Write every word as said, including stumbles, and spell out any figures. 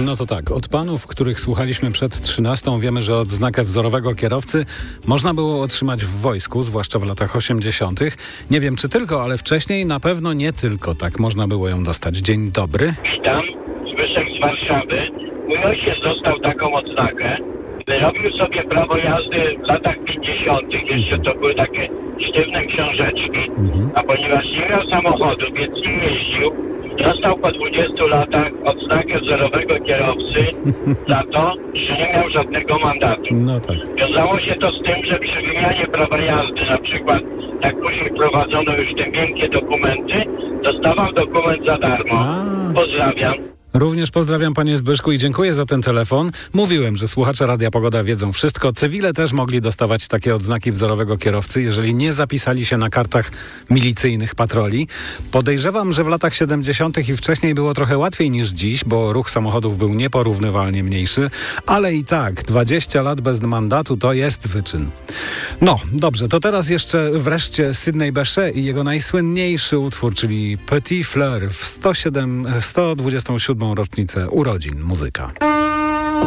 No to tak, od panów, których słuchaliśmy przed trzynastą, wiemy, że odznakę wzorowego kierowcy można było otrzymać w wojsku, zwłaszcza w latach osiemdziesiątych. Nie wiem, czy tylko, ale wcześniej na pewno nie tylko tak można było ją dostać. Dzień dobry. Witam, Zbyszek z Warszawy. Mój ojciec dostał taką odznakę. Robił sobie prawo jazdy w latach pięćdziesiątych. Jeszcze to były takie sztywne książeczki. Mhm. A ponieważ nie miał samochodu, więc nie jeździł, dostał po dwudziestu latach odznakę wzorowego kierowcy za to, że nie miał żadnego mandatu. No tak. Wiązało się to z tym, że przy wymianie prawa jazdy, na przykład tak później prowadzono już te miękkie dokumenty, dostawał dokument za darmo. A. Pozdrawiam. Również pozdrawiam, panie Zbyszku, i dziękuję za ten telefon. Mówiłem, że słuchacze Radia Pogoda wiedzą wszystko. Cywile też mogli dostawać takie odznaki wzorowego kierowcy, jeżeli nie zapisali się na kartach milicyjnych patroli. Podejrzewam, że w latach siedemdziesiątych i wcześniej było trochę łatwiej niż dziś, bo ruch samochodów był nieporównywalnie mniejszy, ale i tak dwadzieścia lat bez mandatu to jest wyczyn. No, dobrze, to teraz jeszcze wreszcie Sydney Bechet i jego najsłynniejszy utwór, czyli Petit Fleur w sto dwudziestą siódmą rocznicę urodzin muzyka.